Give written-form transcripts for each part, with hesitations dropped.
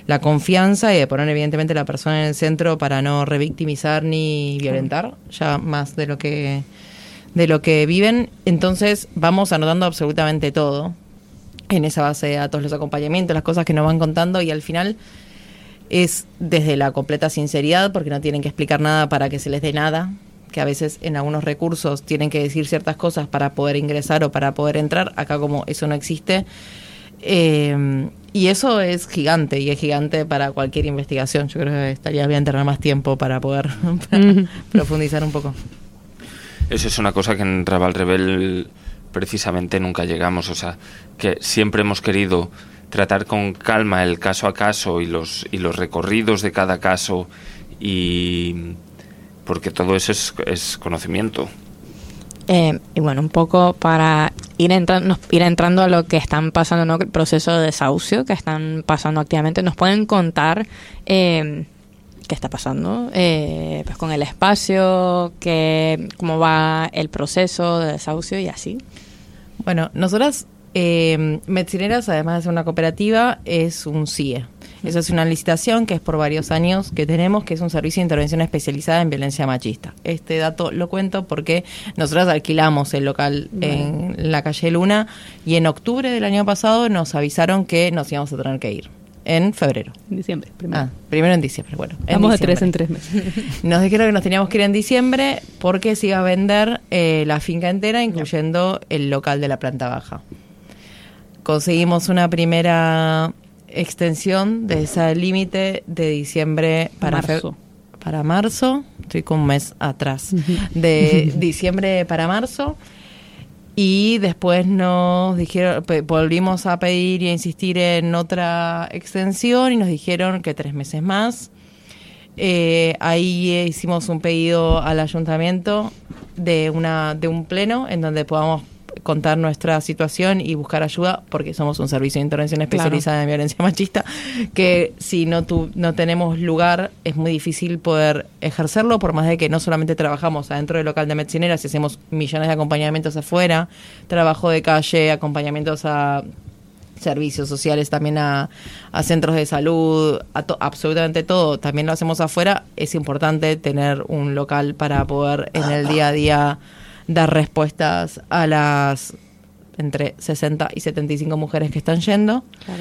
la confianza y de poner evidentemente a la persona en el centro para no revictimizar ni violentar, ya más de lo que viven. Entonces vamos anotando absolutamente todo en esa base de datos, los acompañamientos, las cosas que nos van contando, y al final es desde la completa sinceridad, porque no tienen que explicar nada para que se les dé nada, que a veces en algunos recursos tienen que decir ciertas cosas para poder ingresar o para poder entrar. Acá como eso no existe, y eso es gigante, y es gigante para cualquier investigación. Yo creo que estaría bien tener más tiempo para poder profundizar un poco. Eso es una cosa que en Raval Rebel precisamente nunca llegamos, o sea, que siempre hemos querido tratar con calma el caso a caso y los recorridos de cada caso, y porque todo eso es conocimiento. Y bueno, un poco para ir entrando a lo que están pasando, ¿no? El proceso de desahucio que están pasando activamente. ¿Nos pueden contar qué está pasando pues con el espacio, cómo va el proceso de desahucio y así? Bueno, nosotras, Medicineras, además de ser una cooperativa, es un CIE. Eso es una licitación que es por varios años que tenemos, que es un servicio de intervención especializada en violencia machista. Este dato lo cuento porque nosotros alquilamos el local en la calle Luna, y en octubre del año pasado nos avisaron que nos íbamos a tener que ir. En febrero. En diciembre, primero. Primero en diciembre, bueno. Vamos de 3 en 3 meses. Nos dijeron que nos teníamos que ir en diciembre porque se iba a vender la finca entera, incluyendo el local de la planta baja. Conseguimos una primera extensión de ese límite de diciembre para marzo. Estoy con un mes atrás. De diciembre para marzo. Y después nos dijeron, volvimos a pedir y a insistir en otra extensión, y nos dijeron que 3 meses más. Ahí hicimos un pedido al ayuntamiento de un pleno en donde podamos contar nuestra situación y buscar ayuda, porque somos un servicio de intervención especializada en violencia machista, que si no tenemos lugar es muy difícil poder ejercerlo, por más de que no solamente trabajamos adentro del local de Medicineras y hacemos millones de acompañamientos afuera, trabajo de calle, acompañamientos a servicios sociales, también a centros de salud, absolutamente todo, también lo hacemos afuera. Es importante tener un local para poder en el día a día dar respuestas a las entre 60 y 75 mujeres que están yendo. Claro.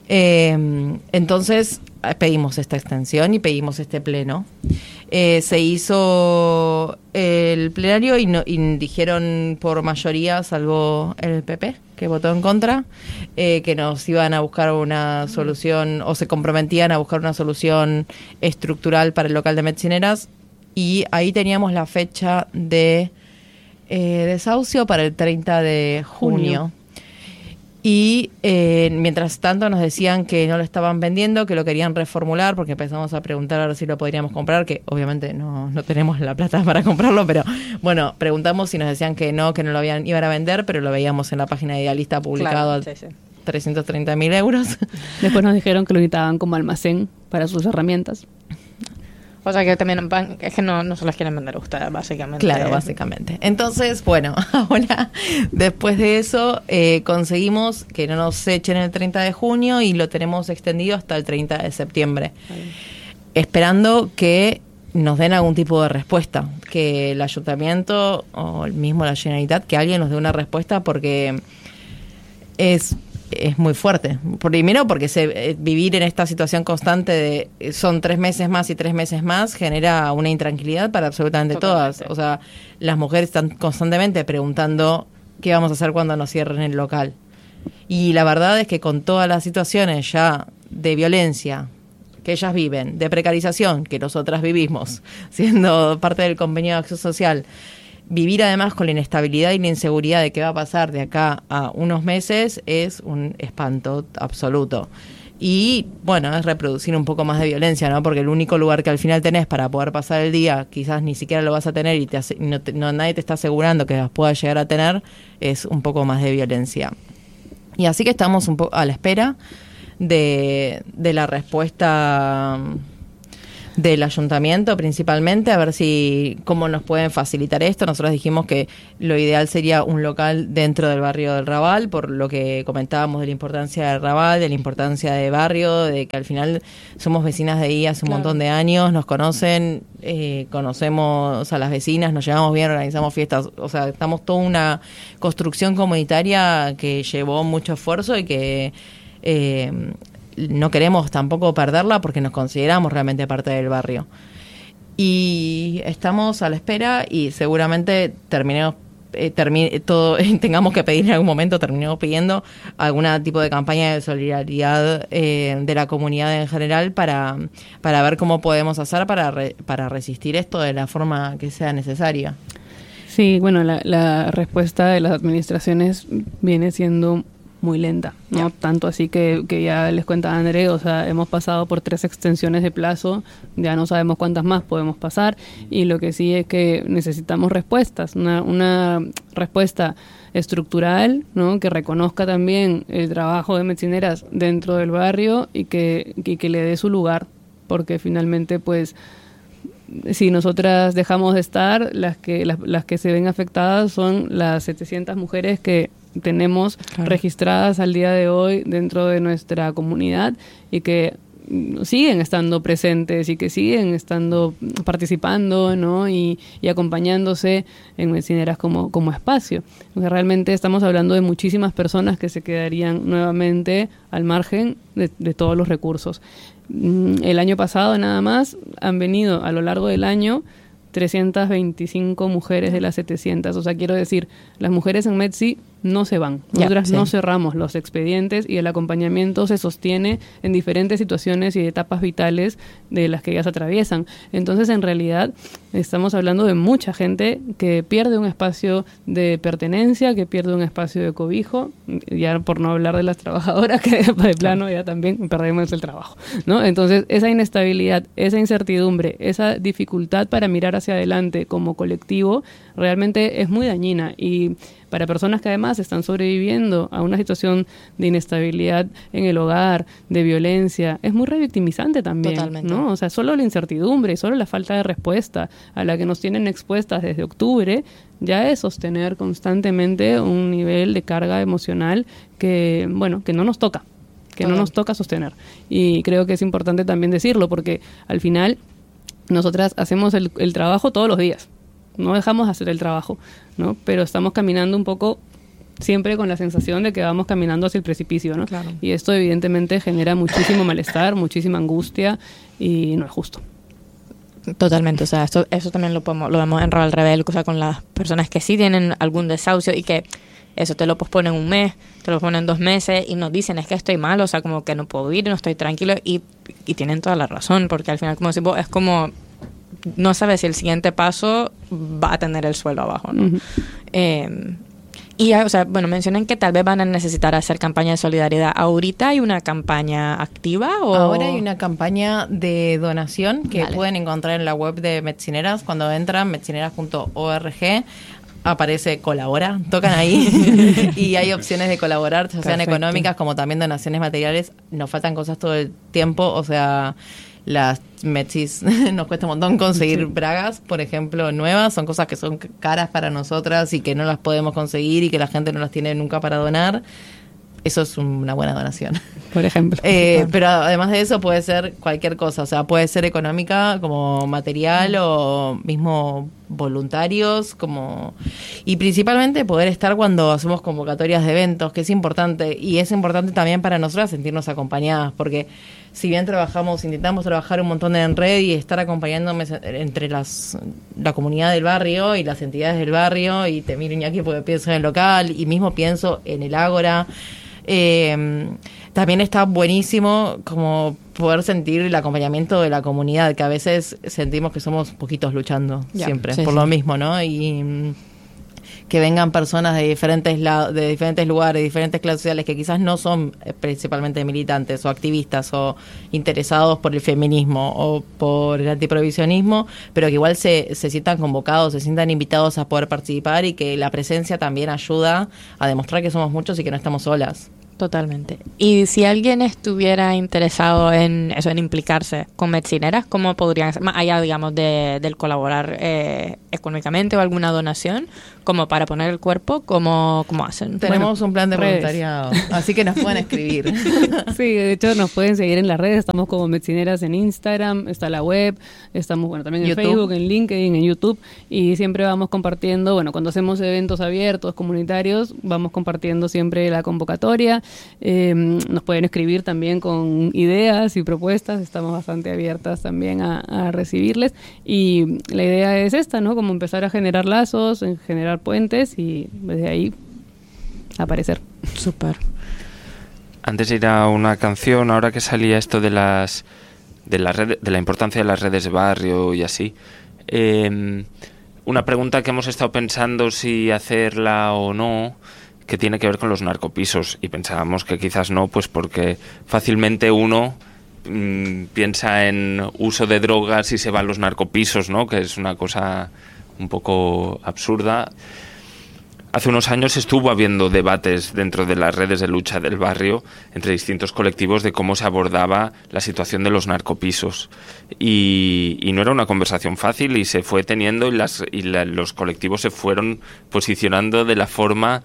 Entonces pedimos esta extensión y pedimos este pleno. Se hizo el plenario y dijeron por mayoría, salvo el PP, que votó en contra, que nos iban a buscar una solución, o se comprometían a buscar una solución estructural para el local de Medicineras, y ahí teníamos la fecha de desahucio para el 30 de junio. Y mientras tanto nos decían que no lo estaban vendiendo, que lo querían reformular, porque empezamos a preguntar a ver si lo podríamos comprar, que obviamente no tenemos la plata para comprarlo, pero bueno, preguntamos y nos decían que no lo iban a vender, pero lo veíamos en la página de Idealista publicado a 330.000 euros. Después nos dijeron que lo necesitaban como almacén para sus herramientas. O sea que también es que no se las quieren vender a ustedes, básicamente. Claro, básicamente. Entonces, bueno, ahora, después de eso, conseguimos que no nos echen el 30 de junio y lo tenemos extendido hasta el 30 de septiembre. Esperando que nos den algún tipo de respuesta, que el ayuntamiento o el mismo la Generalitat, que alguien nos dé una respuesta, porque es muy fuerte. Primero porque vivir en esta situación constante de son 3 meses más y 3 meses más genera una intranquilidad para absolutamente todas. O sea, las mujeres están constantemente preguntando qué vamos a hacer cuando nos cierren el local. Y la verdad es que con todas las situaciones ya de violencia que ellas viven, de precarización que nosotras vivimos, siendo parte del convenio de acción social, vivir además con la inestabilidad y la inseguridad de qué va a pasar de acá a unos meses es un espanto absoluto. Y bueno, es reproducir un poco más de violencia, ¿no? Porque el único lugar que al final tenés para poder pasar el día, quizás ni siquiera lo vas a tener y nadie te está asegurando que las puedas llegar a tener, es un poco más de violencia. Y así que estamos un poco a la espera de la respuesta del ayuntamiento principalmente, a ver cómo nos pueden facilitar esto. Nosotros dijimos que lo ideal sería un local dentro del barrio del Raval, por lo que comentábamos de la importancia del Raval, de la importancia de barrio, de que al final somos vecinas de ahí hace un montón de años, nos conocen, conocemos a las vecinas, nos llevamos bien, organizamos fiestas, o sea, estamos toda una construcción comunitaria que llevó mucho esfuerzo y que no queremos tampoco perderla porque nos consideramos realmente parte del barrio. Y estamos a la espera y seguramente tengamos que pedir en algún momento, terminemos pidiendo algún tipo de campaña de solidaridad de la comunidad en general para ver cómo podemos hacer para resistir esto de la forma que sea necesaria. Sí, bueno, la respuesta de las administraciones viene siendo muy lenta, ¿no? Tanto así que ya les cuenta André, o sea, hemos pasado por 3 extensiones de plazo, ya no sabemos cuántas más podemos pasar, y lo que sí es que necesitamos respuestas, una respuesta estructural, ¿no? Que reconozca también el trabajo de medicineras dentro del barrio y que le dé su lugar, porque finalmente, pues, si nosotras dejamos de estar, las que se ven afectadas son las 700 mujeres que tenemos registradas al día de hoy dentro de nuestra comunidad y que siguen estando presentes y que siguen estando participando, ¿no? y acompañándose en medicineras como espacio. O sea, realmente estamos hablando de muchísimas personas que se quedarían nuevamente al margen de todos los recursos. El año pasado nada más han venido a lo largo del año 325 mujeres de las 700. O sea, quiero decir, las mujeres en Metsi no se van. Nosotras no cerramos los expedientes y el acompañamiento se sostiene en diferentes situaciones y etapas vitales de las que ellas atraviesan. Entonces, en realidad, estamos hablando de mucha gente que pierde un espacio de pertenencia, que pierde un espacio de cobijo, ya por no hablar de las trabajadoras, que de plano ya también perdemos el trabajo, ¿no? Entonces, esa inestabilidad, esa incertidumbre, esa dificultad para mirar hacia adelante como colectivo, realmente es muy dañina, y para personas que además están sobreviviendo a una situación de inestabilidad en el hogar, de violencia, es muy revictimizante también. Totalmente. ¿No? O sea, solo la incertidumbre, solo la falta de respuesta a la que nos tienen expuestas desde octubre, ya es sostener constantemente un nivel de carga emocional que, bueno, que no nos toca, no nos toca sostener. Y creo que es importante también decirlo, porque al final nosotras hacemos el trabajo todos los días. No dejamos de hacer el trabajo, ¿no? Pero estamos caminando un poco siempre con la sensación de que vamos caminando hacia el precipicio, ¿no? Claro. Y esto evidentemente genera muchísimo malestar, muchísima angustia, y no es justo. Totalmente, o sea, eso también lo vemos en Raval Rebel, o sea, con las personas que sí tienen algún desahucio y que eso te lo posponen un mes, te lo ponen 2 meses y nos dicen, es que estoy mal, o sea, como que no puedo ir, no estoy tranquilo, y tienen toda la razón, porque al final, como decimos, es como no sabes si el siguiente paso va a tener el suelo abajo, ¿no? Uh-huh. Y, o sea, bueno, mencionan que tal vez van a necesitar hacer campaña de solidaridad. ¿Ahorita hay una campaña activa? ¿O? Ahora hay una campaña de donación que pueden encontrar en la web de Medicineras. Cuando entran, medicineras.org, aparece colabora, tocan ahí y hay opciones de colaborar, ya sean económicas como también donaciones materiales. Nos faltan cosas todo el tiempo, o sea, las Metsis nos cuesta un montón conseguir bragas, por ejemplo, nuevas, son cosas que son caras para nosotras y que no las podemos conseguir y que la gente no las tiene nunca para donar. Eso es una buena donación, por ejemplo. Pero además de eso puede ser cualquier cosa, o sea, puede ser económica como material o mismo voluntarios, y principalmente poder estar cuando hacemos convocatorias de eventos, que es importante, y es importante también para nosotras sentirnos acompañadas, porque si bien intentamos trabajar un montón en red y estar acompañándome entre la comunidad del barrio y las entidades del barrio, y te miro, Iñaki, porque pienso en el local y mismo pienso en el Ágora. También está buenísimo como poder sentir el acompañamiento de la comunidad, que a veces sentimos que somos poquitos luchando siempre por lo mismo, ¿no? Y que vengan personas de diferentes lugares, de diferentes clases sociales, que quizás no son principalmente militantes o activistas o interesados por el feminismo o por el antiprohibicionismo, pero que igual se sientan convocados, se sientan invitados a poder participar, y que la presencia también ayuda a demostrar que somos muchos y que no estamos solas. Totalmente. Y si alguien estuviera interesado en eso, en implicarse con medicineras, ¿cómo podrían hacer? Más allá, digamos, del colaborar económicamente o alguna donación, como para poner el cuerpo, ¿cómo hacen? Tenemos un plan de redes. voluntariado, así que nos pueden escribir. Sí, de hecho nos pueden seguir en las redes, estamos como Medicineras en Instagram, está la web, estamos también en YouTube. Facebook, en LinkedIn, en YouTube, y siempre vamos compartiendo, cuando hacemos eventos abiertos, comunitarios, vamos compartiendo siempre la convocatoria. Nos pueden escribir también con ideas y propuestas, estamos bastante abiertas también a recibirles, y la idea es esta, ¿no? Como empezar a generar lazos, en generar puentes y desde ahí aparecer. Súper. Antes de ir a una canción, ahora que salía esto de la importancia de las redes de barrio y así, una pregunta que hemos estado pensando si hacerla o no, que tiene que ver con los narcopisos, y pensábamos que quizás no, pues porque fácilmente uno piensa en uso de drogas y se va a los narcopisos, ¿no? Que es una cosa un poco absurda. Hace unos años estuvo habiendo debates dentro de las redes de lucha del barrio entre distintos colectivos de cómo se abordaba la situación de los narcopisos. Y no era una conversación fácil, y se fue teniendo, y los colectivos se fueron posicionando de la forma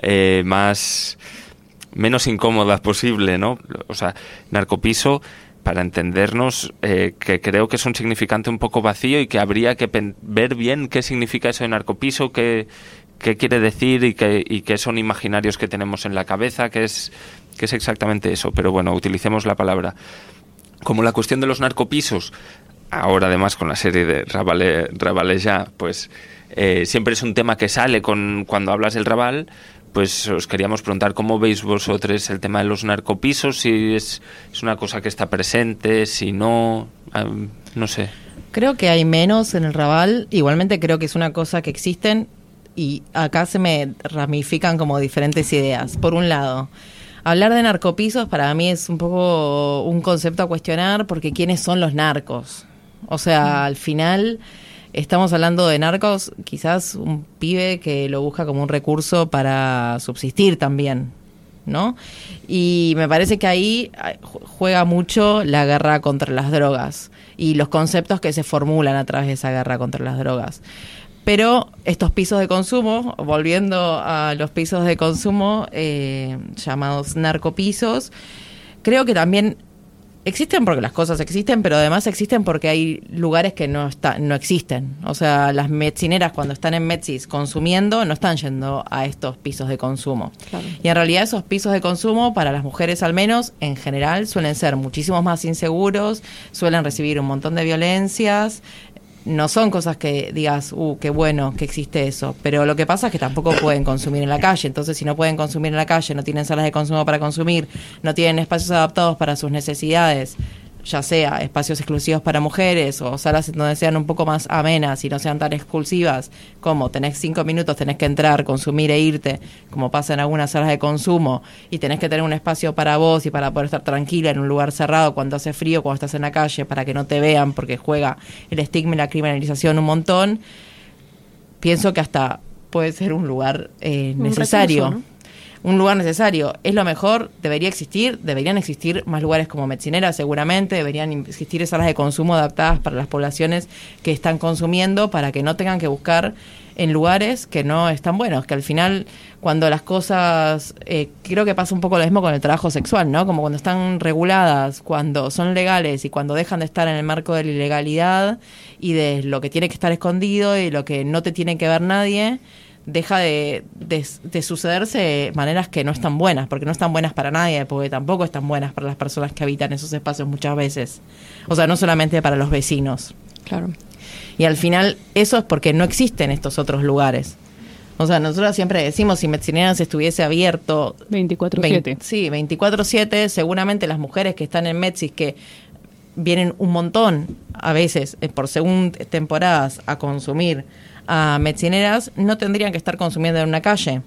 menos incómoda posible, ¿no? O sea, narcopiso, para entendernos, que creo que es un significante un poco vacío, y que habría que ver bien qué significa eso de narcopiso, qué quiere decir, y qué son imaginarios que tenemos en la cabeza, qué es exactamente eso. Pero bueno, utilicemos la palabra. Como la cuestión de los narcopisos, ahora además con la serie de Ravalé ya, pues siempre es un tema que sale cuando hablas del Raval. Pues os queríamos preguntar cómo veis vosotros el tema de los narcopisos, si es una cosa que está presente, si no, no sé. Creo que hay menos en el Raval, igualmente creo que es una cosa que existen, y acá se me ramifican como diferentes ideas. Por un lado, hablar de narcopisos para mí es un poco un concepto a cuestionar, porque ¿quiénes son los narcos? O sea, al final estamos hablando de narcos, quizás un pibe que lo busca como un recurso para subsistir también, ¿no? Y me parece que ahí juega mucho la guerra contra las drogas y los conceptos que se formulan a través de esa guerra contra las drogas. Pero estos pisos de consumo, volviendo a los pisos de consumo llamados narcopisos, creo que también existen porque las cosas existen, pero además existen porque hay lugares que no existen. O sea, las medicineras cuando están en Metsis consumiendo no están yendo a estos pisos de consumo. Claro. Y en realidad esos pisos de consumo, para las mujeres al menos, en general suelen ser muchísimo más inseguros, suelen recibir un montón de violencias. No son cosas que digas, qué bueno que existe eso, pero lo que pasa es que tampoco pueden consumir en la calle. Entonces, si no pueden consumir en la calle, no tienen salas de consumo para consumir, no tienen espacios adaptados para sus necesidades, ya sea espacios exclusivos para mujeres o salas en donde sean un poco más amenas y no sean tan exclusivas, como tenés 5 minutos, tenés que entrar, consumir e irte, como pasa en algunas salas de consumo, y tenés que tener un espacio para vos y para poder estar tranquila en un lugar cerrado cuando hace frío, cuando estás en la calle, para que no te vean, porque juega el estigma y la criminalización un montón. Pienso que hasta puede ser un lugar necesario, recurso, ¿no? Un lugar necesario. Es lo mejor, deberían existir más lugares como medicineras seguramente, deberían existir salas de consumo adaptadas para las poblaciones que están consumiendo, para que no tengan que buscar en lugares que no están buenos, que al final cuando las cosas, creo que pasa un poco lo mismo con el trabajo sexual, ¿no? Como cuando están reguladas, cuando son legales y cuando dejan de estar en el marco de la ilegalidad y de lo que tiene que estar escondido y lo que no te tiene que ver nadie, deja de sucederse de maneras que no están buenas, porque no están buenas para nadie, porque tampoco están buenas para las personas que habitan esos espacios muchas veces. O sea, no solamente para los vecinos. Claro. Y al final eso es porque no existen estos otros lugares. O sea, nosotros siempre decimos, si Medicineras estuviese abierto 24/7. Sí, 24/7, seguramente las mujeres que están en Metsis, que vienen un montón, a veces, por según temporadas, a consumir a Medicineras, no tendrían que estar consumiendo en una calle,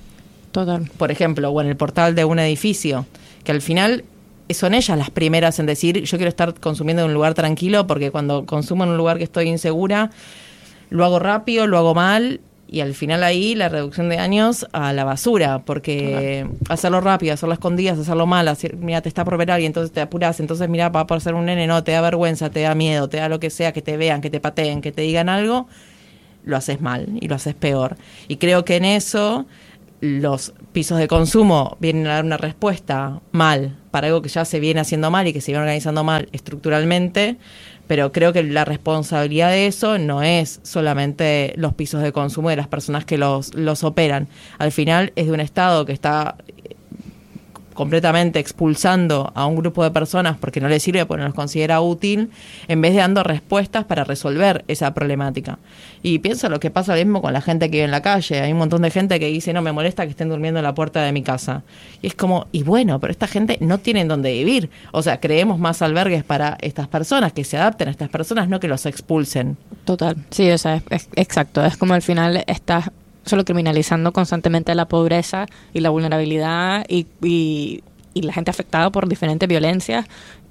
Total. por ejemplo, o en el portal de un edificio, que al final son ellas las primeras en decir, yo quiero estar consumiendo en un lugar tranquilo, porque cuando consumo en un lugar que estoy insegura, lo hago rápido, lo hago mal, Y al final ahí la reducción de daños a la basura, porque hacerlo rápido, hacerlo a escondidas, hacerlo mal, mira, te está por ver alguien, entonces te apuras, entonces mira, va por ser un nene, no, te da vergüenza, te da miedo, te da lo que sea, que te vean, que te pateen, que te digan algo, lo haces mal y lo haces peor. Y creo que en eso los pisos de consumo vienen a dar una respuesta mal para algo que ya se viene haciendo mal y que se viene organizando mal estructuralmente, pero creo que la responsabilidad de eso no es solamente los pisos de consumo de las personas que los operan. Al final es de un Estado que está completamente expulsando a un grupo de personas porque no les sirve, porque no los considera útil, en vez de dando respuestas para resolver esa problemática. Y pienso lo que pasa mismo con la gente que vive en la calle. Hay un montón de gente que dice, no, me molesta que estén durmiendo en la puerta de mi casa. Y es como, y bueno, pero esta gente no tiene dónde vivir. O sea, creemos más albergues para estas personas, que se adapten a estas personas, no que los expulsen. Total, sí, o sea, es exacto. Es como al final estás solo criminalizando constantemente la pobreza y la vulnerabilidad y la gente afectada por diferentes violencias.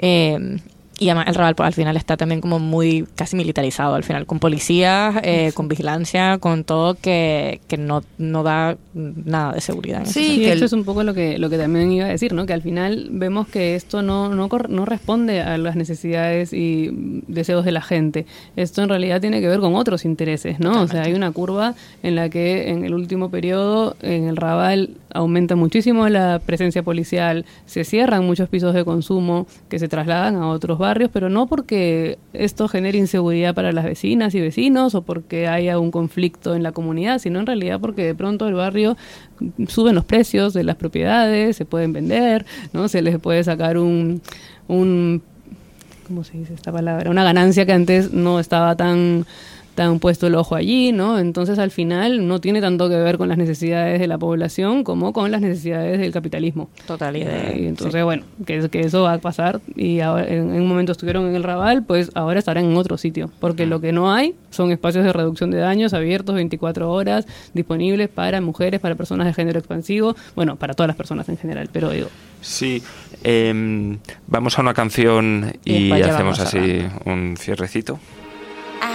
Y además el Raval al final está también como muy casi militarizado al final, con policías, con vigilancia, con todo que no da nada de seguridad. Sí, que esto es un poco lo que también iba a decir, ¿no? Que al final vemos que esto no responde a las necesidades y deseos de la gente. Esto en realidad tiene que ver con otros intereses, ¿no? Totalmente. O sea, hay una curva en la que en el último periodo en el Raval aumenta muchísimo la presencia policial, se cierran muchos pisos de consumo que se trasladan a otros barrios, pero no porque esto genere inseguridad para las vecinas y vecinos o porque haya un conflicto en la comunidad, sino en realidad porque de pronto el barrio suben los precios de las propiedades, se pueden vender, ¿no? Se les puede sacar un ¿cómo se dice esta palabra? Una ganancia que antes no estaba tan puesto el ojo allí, ¿no? Entonces, al final, no tiene tanto que ver con las necesidades de la población como con las necesidades del capitalismo. Total. Y entonces, sí. Bueno, que eso va a pasar y ahora, en un momento estuvieron en el Raval, pues ahora estarán en otro sitio, porque lo que no hay son espacios de reducción de daños abiertos 24 horas, disponibles para mujeres, para personas de género expansivo, bueno, para todas las personas en general, pero digo... Sí, vamos a una canción y hacemos así un cierrecito.